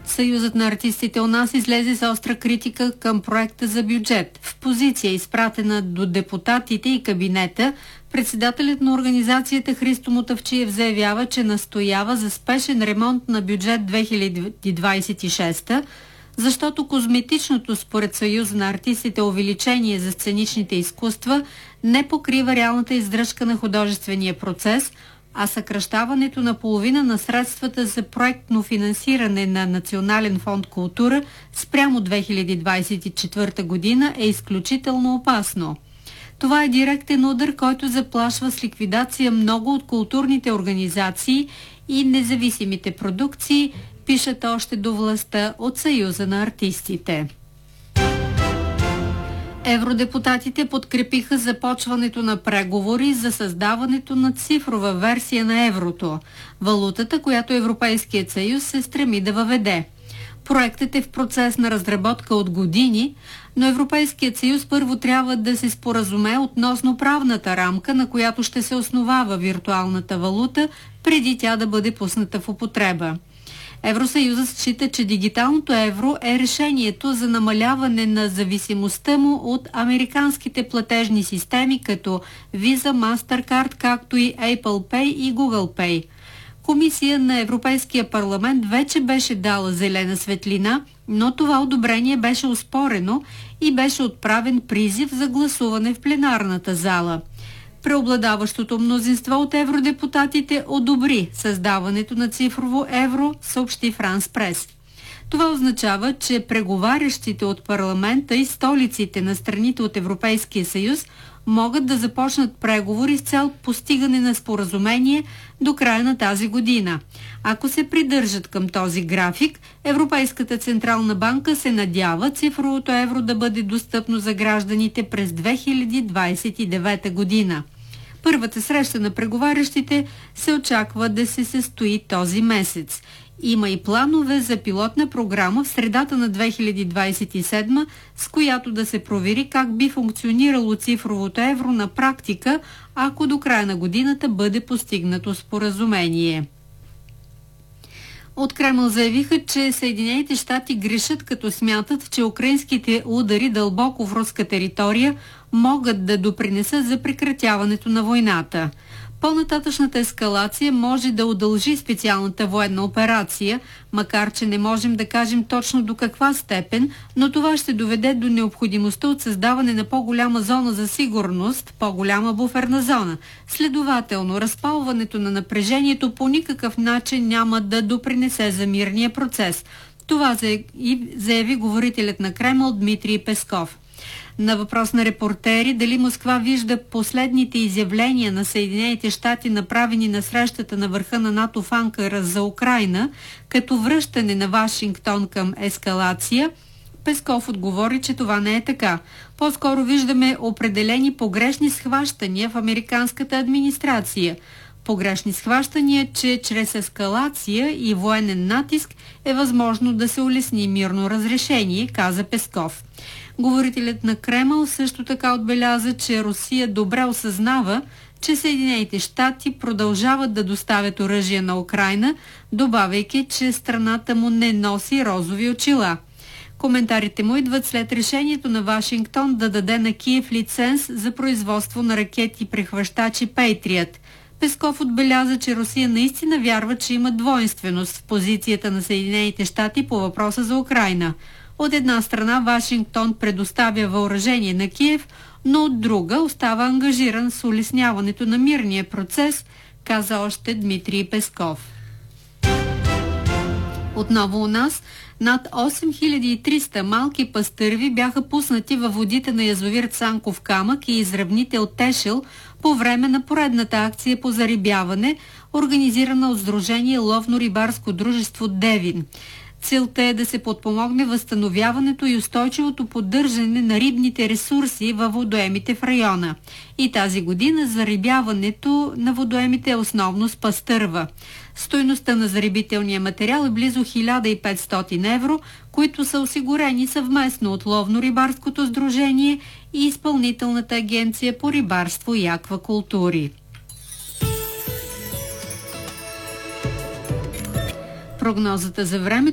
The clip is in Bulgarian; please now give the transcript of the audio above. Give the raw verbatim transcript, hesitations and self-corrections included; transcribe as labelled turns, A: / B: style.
A: Съюзът на артистите у нас излезе с остра критика към проекта за бюджет. В позиция, изпратена до депутатите и кабинета, председателят на организацията Христо Мутафчиев заявява, че настоява за спешен ремонт на бюджет две хиляди двадесет и шеста, защото козметичното според Съюза на артистите увеличение за сценичните изкуства не покрива реалната издръжка на художествения процес, а съкращаването на половина на средствата за проектно финансиране на Национален фонд култура спрямо две хиляди двадесет и четвърта година е изключително опасно. Това е директен удар, който заплашва с ликвидация много от културните организации и независимите продукции, пишат още до властта от Съюза на артистите. Евродепутатите подкрепиха започването на преговори за създаването на цифрова версия на еврото, валутата, която Европейският съюз се стреми да въведе. Проектът е в процес на разработка от години, но Европейският съюз първо трябва да се споразуме относно правната рамка, на която ще се основава виртуалната валута, преди тя да бъде пусната в употреба. Евросъюзът счита, че дигиталното евро е решението за намаляване на зависимостта му от американските платежни системи като Visa, MasterCard, както и Apple Pay и Google Pay. Комисия на Европейския парламент вече беше дала зелена светлина, но това одобрение беше оспорено и беше отправен призив за гласуване в пленарната зала. Преобладаващото мнозинство от евродепутатите одобри създаването на цифрово евро, съобщи Франс Прес. Това означава, че преговарящите от парламента и столиците на страните от Европейския съюз могат да започнат преговори с цел постигане на споразумение до края на тази година. Ако се придържат към този график, Европейската централна банка се надява цифровото евро да бъде достъпно за гражданите през две хиляди двадесет и девета година. Първата среща на преговарящите се очаква да се състои този месец. Има и планове за пилотна програма в средата на две хиляди двадесет и седма, с която да се провери как би функционирало цифровото евро на практика, ако до края на годината бъде постигнато споразумение. От Кремъл заявиха, че Съединените щати грешат, като смятат, че украинските удари дълбоко в руска територия могат да допринесат за прекратяването на войната. По-нататъчната ескалация може да удължи специалната военна операция, макар че не можем да кажем точно до каква степен, но това ще доведе до необходимостта от създаване на по-голяма зона за сигурност, по-голяма буферна зона. Следователно, разпалването на напрежението по никакъв начин няма да допринесе за мирния процес. Това заяви говорителят на Кремъл Дмитрий Песков. На въпрос на репортери дали Москва вижда последните изявления на Съединените щати, направени на срещата на върха на НАТО в Анкара за Украйна, като връщане на Вашингтон към ескалация, Песков отговори, че това не е така. По-скоро виждаме определени погрешни схващания в американската администрация. Погрешни схващания, че чрез ескалация и военен натиск е възможно да се улесни мирно разрешение, каза Песков. Говорителят на Кремъл също така отбеляза, че Русия добре осъзнава, че Съединените щати продължават да доставят оръжие на Украйна, добавяйки, че страната му не носи розови очила. Коментарите му идват след решението на Вашингтон да даде на Киев лиценз за производство на ракети прехващачи Пейтриът. Песков отбеляза, че Русия наистина вярва, че има двойственост в позицията на Съединените щати по въпроса за Украйна. От една страна Вашингтон предоставя въоръжение на Киев, но от друга остава ангажиран с улесняването на мирния процес, каза още Дмитрий Песков. Отново у нас над осем хиляди и триста малки пастърви бяха пуснати във водите на язовир Цанков камък и изравнител Тешел по време на поредната акция по зарибяване, организирана от Сдружение Ловно-рибарско дружество Девин. Целта е да се подпомогне възстановяването и устойчивото поддържане на рибните ресурси във водоемите в района. И тази година зарибяването на водоемите е основно с пастърва. Стойността на зарибителния материал е близо хиляда и петстотин евро, които са осигурени съвместно от Ловно-рибарското сдружение и Изпълнителната агенция по рибарство и аквакултури. Прогнозата за времето